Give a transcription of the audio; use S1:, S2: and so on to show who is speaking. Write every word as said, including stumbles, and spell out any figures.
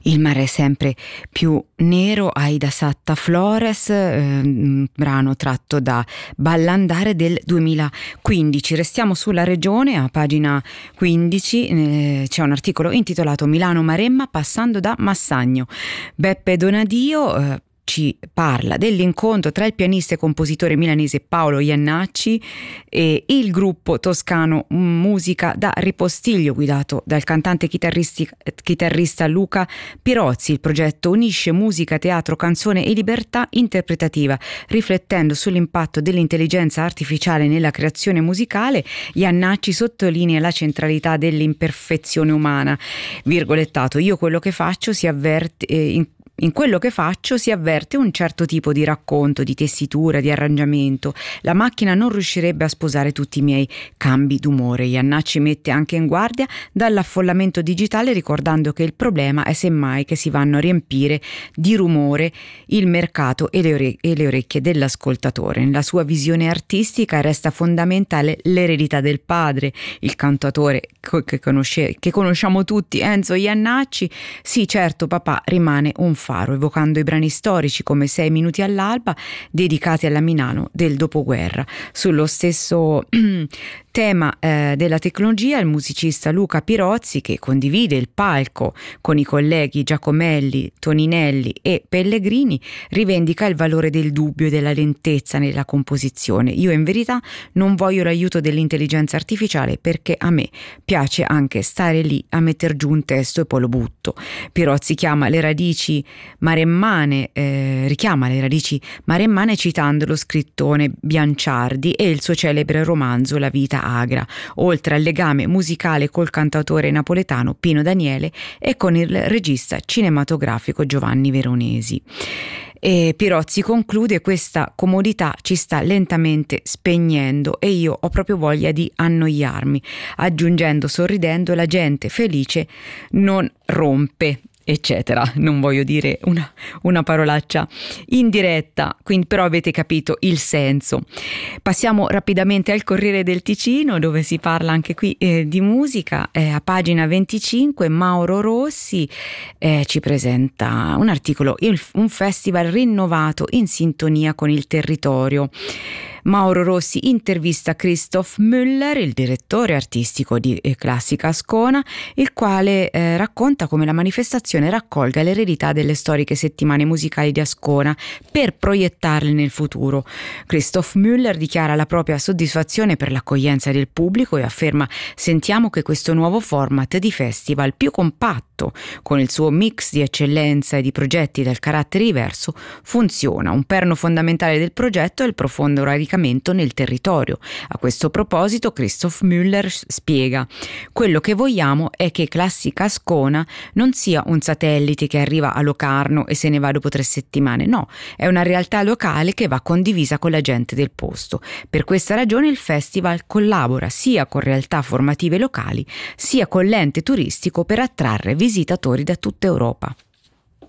S1: Il mare è sempre più nero, Aida Satta Flores, eh, brano tratto da Ballandare del duemilaquindici. Restiamo sulla regione, a pagina quindici eh, c'è un articolo intitolato Milano Maremma passando da Massagno. Beppe Donadio eh, ci parla dell'incontro tra il pianista e compositore milanese Paolo Iannacci e il gruppo toscano Musica da Ripostiglio, guidato dal cantante chitarrista Luca Pirozzi. Il progetto unisce musica, teatro, canzone e libertà interpretativa, riflettendo sull'impatto dell'intelligenza artificiale nella creazione musicale. Iannacci sottolinea la centralità dell'imperfezione umana. Virgolettato: io quello che faccio si avverte eh, in In quello che faccio si avverte un certo tipo di racconto, di tessitura, di arrangiamento. La macchina non riuscirebbe a sposare tutti i miei cambi d'umore. Iannacci mette anche in guardia dall'affollamento digitale, ricordando che il problema è semmai che si vanno a riempire di rumore il mercato e le, ore- e le orecchie dell'ascoltatore. Nella sua visione artistica resta fondamentale l'eredità del padre, il cantautore che, conosce- che conosciamo tutti, Enzo Iannacci. Sì, certo, papà rimane un faro, evocando i brani storici come Sei minuti all'alba, dedicati alla Milano del dopoguerra. Sullo stesso tema eh, della tecnologia, il musicista Luca Pirozzi, che condivide il palco con i colleghi Giacomelli, Toninelli e Pellegrini, rivendica il valore del dubbio e della lentezza nella composizione. Io in verità non voglio l'aiuto dell'intelligenza artificiale, perché a me piace anche stare lì a metter giù un testo e poi lo butto. Pirozzi chiama le radici maremmane, eh, richiama le radici maremmane citando lo scrittore Bianciardi e il suo celebre romanzo La vita agra, oltre al legame musicale col cantautore napoletano Pino Daniele e con il regista cinematografico Giovanni Veronesi. E Pirozzi conclude: questa comodità ci sta lentamente spegnendo e io ho proprio voglia di annoiarmi, aggiungendo sorridendo: la gente felice non rompe, eccetera. Non voglio dire una, una parolaccia in diretta, quindi però avete capito il senso. Passiamo rapidamente al Corriere del Ticino, dove si parla anche qui eh, di musica. Eh, a pagina venticinque Mauro Rossi eh, ci presenta un articolo, il, un festival rinnovato in sintonia con il territorio. Mauro Rossi intervista Christoph Müller, il direttore artistico di Classica Ascona, il quale eh, racconta come la manifestazione raccolga l'eredità delle storiche settimane musicali di Ascona per proiettarle nel futuro. Christoph Müller dichiara la propria soddisfazione per l'accoglienza del pubblico e afferma: sentiamo che questo nuovo format di festival più compatto, con il suo mix di eccellenza e di progetti dal carattere diverso, funziona. Un perno fondamentale del progetto è il profondo radicamento nel territorio. A questo proposito Christoph Müller spiega: quello che vogliamo è che Classica Ascona non sia un satellite che arriva a Locarno e se ne va dopo tre settimane, no, è una realtà locale che va condivisa con la gente del posto. Per questa ragione il festival collabora sia con realtà formative locali sia con l'ente turistico per attrarre visitatori da tutta Europa.